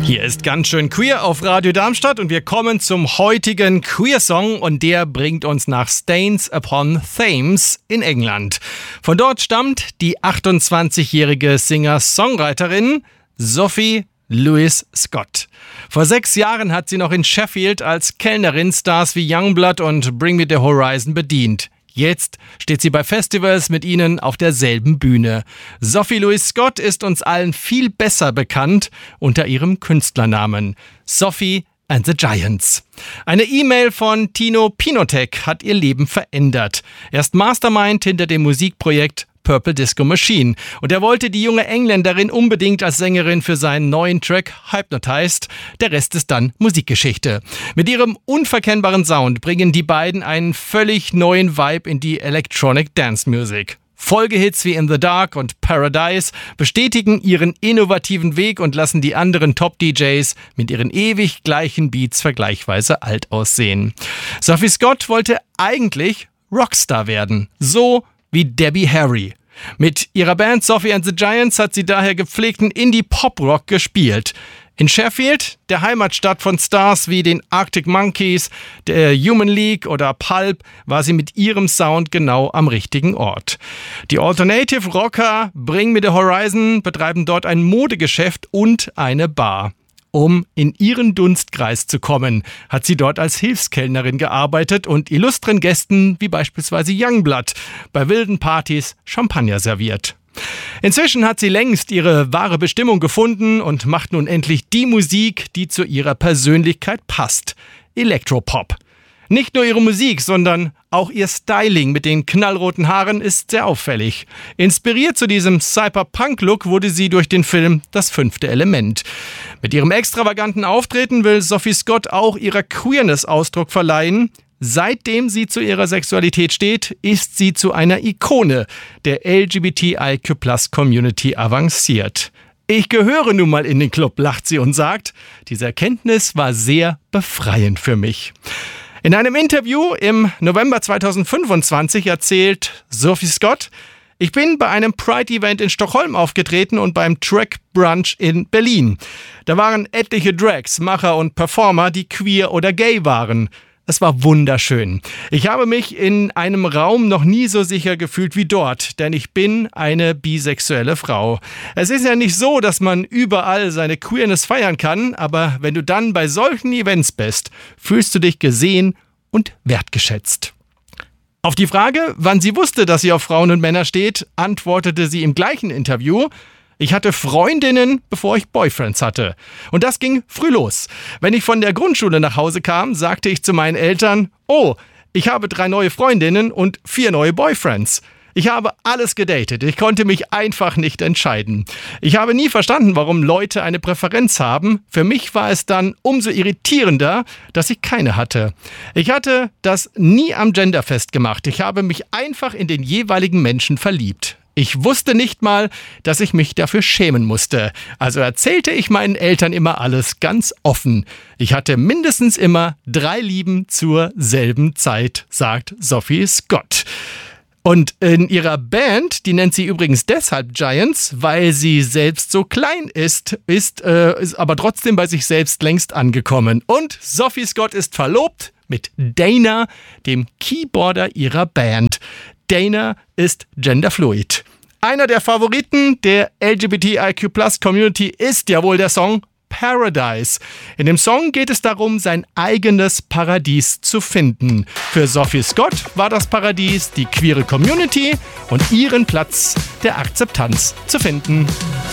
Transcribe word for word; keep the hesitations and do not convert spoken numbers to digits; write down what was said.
Hier ist ganz schön queer auf Radio Darmstadt und wir kommen zum heutigen Queer-Song und der bringt uns nach Staines upon Thames in England. Von dort stammt die achtundzwanzigjährige Singer-Songwriterin Sophie Louise Scott. Vor sechs Jahren hat sie noch in Sheffield als Kellnerin Stars wie Youngblood und Bring Me the Horizon bedient. Jetzt steht sie bei Festivals mit ihnen auf derselben Bühne. Sophie Louise Scott ist uns allen viel besser bekannt unter ihrem Künstlernamen Sophie and the Giants. Eine E-Mail von Tino Pinotek hat ihr Leben verändert. Er ist Mastermind hinter dem Musikprojekt Purple Disco Machine. Und er wollte die junge Engländerin unbedingt als Sängerin für seinen neuen Track Hypnotized. Der Rest ist dann Musikgeschichte. Mit ihrem unverkennbaren Sound bringen die beiden einen völlig neuen Vibe in die Electronic Dance Music. Folgehits wie In the Dark und Paradise bestätigen ihren innovativen Weg und lassen die anderen Top-D Js mit ihren ewig gleichen Beats vergleichsweise alt aussehen. Sophie Scott wollte eigentlich Rockstar werden. So wie Debbie Harry. Mit ihrer Band Sophie and the Giants hat sie daher gepflegten Indie-Pop-Rock gespielt. In Sheffield, der Heimatstadt von Stars wie den Arctic Monkeys, der Human League oder Pulp, war sie mit ihrem Sound genau am richtigen Ort. Die Alternative Rocker Bring Me the Horizon betreiben dort ein Modegeschäft und eine Bar. Um in ihren Dunstkreis zu kommen, hat sie dort als Hilfskellnerin gearbeitet und illustren Gästen wie beispielsweise Youngblood bei wilden Partys Champagner serviert. Inzwischen hat sie längst ihre wahre Bestimmung gefunden und macht nun endlich die Musik, die zu ihrer Persönlichkeit passt. Elektropop. Nicht nur ihre Musik, sondern auch ihr Styling mit den knallroten Haaren ist sehr auffällig. Inspiriert zu diesem Cyberpunk-Look wurde sie durch den Film Das fünfte Element. Mit ihrem extravaganten Auftreten will Sophie Scott auch ihrer Queerness Ausdruck verleihen. Seitdem sie zu ihrer Sexualität steht, ist sie zu einer Ikone der L G B T I Q Plus Community avanciert. Ich gehöre nun mal in den Club, lacht sie und sagt, diese Erkenntnis war sehr befreiend für mich. In einem Interview im November zweitausendfünfundzwanzig erzählt Sophie Scott, ich bin bei einem Pride-Event in Stockholm aufgetreten und beim Drag Brunch in Berlin. Da waren etliche Drags, Macher und Performer, die queer oder gay waren. Es war wunderschön. Ich habe mich in einem Raum noch nie so sicher gefühlt wie dort, denn ich bin eine bisexuelle Frau. Es ist ja nicht so, dass man überall seine Queerness feiern kann, aber wenn du dann bei solchen Events bist, fühlst du dich gesehen und wertgeschätzt. Auf die Frage, wann sie wusste, dass sie auf Frauen und Männer steht, antwortete sie im gleichen Interview: Ich hatte Freundinnen, bevor ich Boyfriends hatte. Und das ging früh los. Wenn ich von der Grundschule nach Hause kam, sagte ich zu meinen Eltern, oh, ich habe drei neue Freundinnen und vier neue Boyfriends. Ich habe alles gedatet. Ich konnte mich einfach nicht entscheiden. Ich habe nie verstanden, warum Leute eine Präferenz haben. Für mich war es dann umso irritierender, dass ich keine hatte. Ich hatte das nie am Gender festgemacht. Ich habe mich einfach in den jeweiligen Menschen verliebt. Ich wusste nicht mal, dass ich mich dafür schämen musste. Also erzählte ich meinen Eltern immer alles ganz offen. Ich hatte mindestens immer drei Lieben zur selben Zeit, sagt Sophie Scott. Und in ihrer Band, die nennt sie übrigens deshalb Giants, weil sie selbst so klein ist, ist, äh, ist aber trotzdem bei sich selbst längst angekommen. Und Sophie Scott ist verlobt mit Dana, dem Keyboarder ihrer Band. Dana ist genderfluid. Einer der Favoriten der L G B T I Q Plus Community ist ja wohl der Song Paradise. In dem Song geht es darum, sein eigenes Paradies zu finden. Für Sophie Scott war das Paradies die queere Community und ihren Platz der Akzeptanz zu finden.